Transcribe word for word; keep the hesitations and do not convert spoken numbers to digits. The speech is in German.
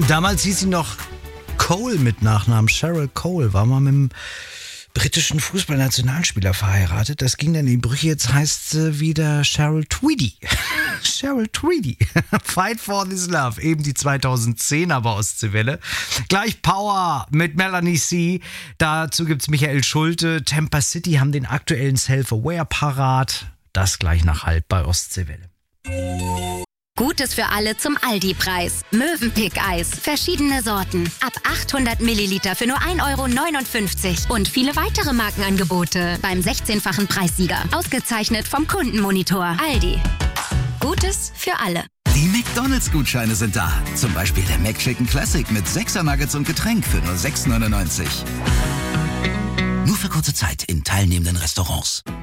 Damals hieß sie noch Cole mit Nachnamen, Cheryl Cole, war mal mit dem britischen Fußballnationalspieler verheiratet. Das ging dann in die Brüche, jetzt heißt sie wieder Cheryl Tweedy. Cheryl Tweedy. Fight for this love, eben die zweitausendzehner bei Ostseewelle. Gleich Power mit Melanie C. Dazu gibt's Michael Schulte. Tampa City haben den aktuellen Self-Aware parat. Das gleich nach Halt bei Ostseewelle. Gutes für alle zum Aldi-Preis. Mövenpick-Eis. Verschiedene Sorten. Ab achthundert Milliliter für nur ein Euro neunundfünfzig. Und viele weitere Markenangebote. Beim sechzehnfachen Preissieger. Ausgezeichnet vom Kundenmonitor. Aldi. Gutes für alle. Die McDonalds-Gutscheine sind da. Zum Beispiel der McChicken Classic mit sechser Nuggets und Getränk für nur sechs neunundneunzig. Nur für kurze Zeit in teilnehmenden Restaurants.